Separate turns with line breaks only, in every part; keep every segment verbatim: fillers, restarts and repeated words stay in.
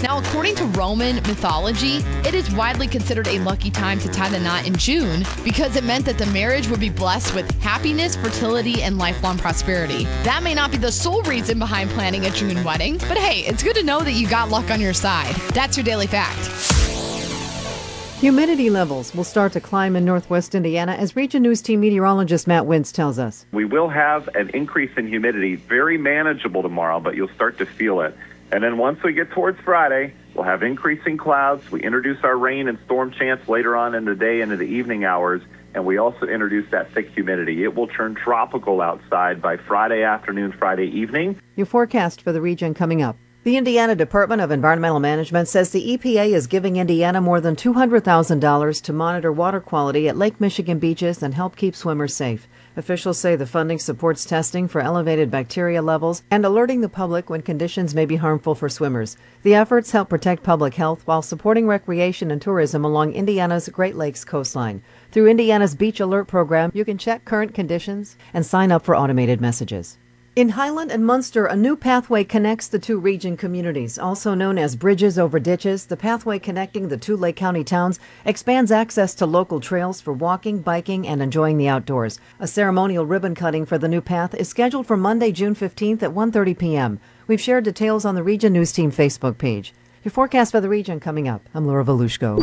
Now, according to Roman mythology, it is widely considered a lucky time to tie the knot in June because it meant that the marriage would be blessed with happiness, fertility, and lifelong prosperity. That may not be the sole reason behind planning a June wedding, but hey, it's good to know that you got luck on your side. That's your Daily Fact.
Humidity levels will start to climb in northwest Indiana, as Region News Team meteorologist Matt Wintz tells us.
We will have an increase in humidity, very manageable tomorrow, but you'll start to feel it. And then once we get towards Friday, we'll have increasing clouds. We introduce our rain and storm chance later on in the day into the evening hours, and we also introduce that thick humidity. It will turn tropical outside by Friday afternoon, Friday evening.
Your forecast for the region coming up. The Indiana Department of Environmental Management says the E P A is giving Indiana more than two hundred thousand dollars to monitor water quality at Lake Michigan beaches and help keep swimmers safe. Officials say the funding supports testing for elevated bacteria levels and alerting the public when conditions may be harmful for swimmers. The efforts help protect public health while supporting recreation and tourism along Indiana's Great Lakes coastline. Through Indiana's Beach Alert program, you can check current conditions and sign up for automated messages. In Highland and Munster, a new pathway connects the two region communities. Also known as Bridges Over Ditches, the pathway connecting the two Lake County towns expands access to local trails for walking, biking, and enjoying the outdoors. A ceremonial ribbon cutting for the new path is scheduled for Monday, June fifteenth at one thirty p.m. We've shared details on the Region News Team Facebook page. Your forecast for the region coming up. I'm Laura Volushko.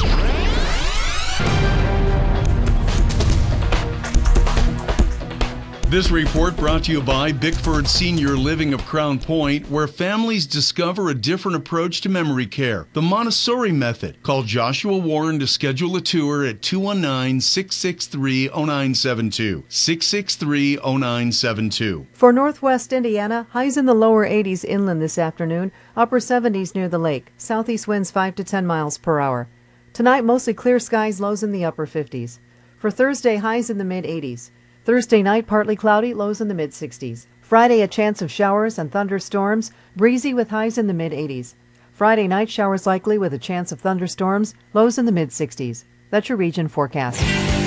This report brought to you by Bickford Senior Living of Crown Point, where families discover a different approach to memory care, the Montessori method. Call Joshua Warren to schedule a tour at two one nine, six six three, zero nine seven two, six six three, zero nine seven two.
For northwest Indiana, highs in the lower eighties inland this afternoon, upper seventies near the lake, southeast winds five to ten miles per hour. Tonight, mostly clear skies, lows in the upper fifties. For Thursday, highs in the mid-eighties. Thursday night, partly cloudy, lows in the mid-sixties. Friday, a chance of showers and thunderstorms, breezy with highs in the mid-eighties. Friday night, showers likely with a chance of thunderstorms, lows in the mid-sixties. That's your region forecast.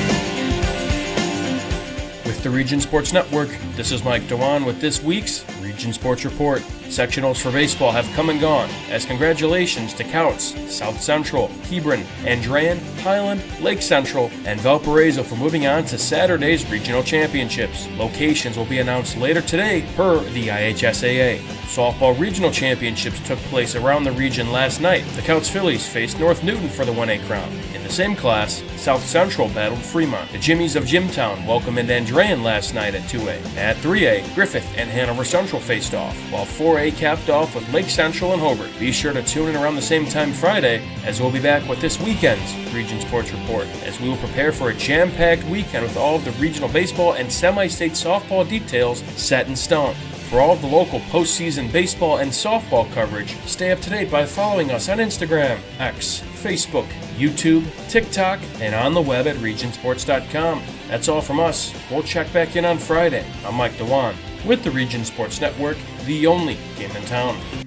With the Region Sports Network, this is Mike Dewan with this week's Region Sports Report. Sectionals for baseball have come and gone, as congratulations to Couts, South Central, Hebron, Andrean, Highland, Lake Central, and Valparaiso for moving on to Saturday's regional championships. Locations will be announced later today per the I H S A A. Softball regional championships took place around the region last night. The Couts Phillies faced North Newton for the one A crown. In the same class, South Central battled Fremont. The Jimmies of Jimtown welcomed Andrean last night at two A. At three A, Griffith and Hanover Central faced off, while four A capped off with Lake Central and Hobart. Be sure to tune in around the same time Friday, as we'll be back with this weekend's Region Sports Report, as we will prepare for a jam-packed weekend with all of the regional baseball and semi-state softball details set in stone. For all of the local postseason baseball and softball coverage, stay up to date by following us on Instagram, X, Facebook, YouTube, TikTok, and on the web at region sports dot com. That's all from us. We'll check back in on Friday. I'm Mike Dewan with the Region Sports Network, the only game in town.